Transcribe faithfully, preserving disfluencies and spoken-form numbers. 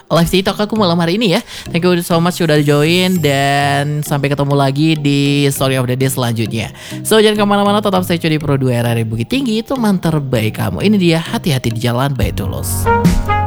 live TikTok aku malam hari ini ya. Thank you so much sudah join, dan sampai ketemu lagi di Story of the Day selanjutnya. So jangan kemana-mana, tetap stay tune di Pro dua R R I Bukit Tinggi, teman terbaik kamu. Ini dia Hati-Hati di Jalan by Tulus.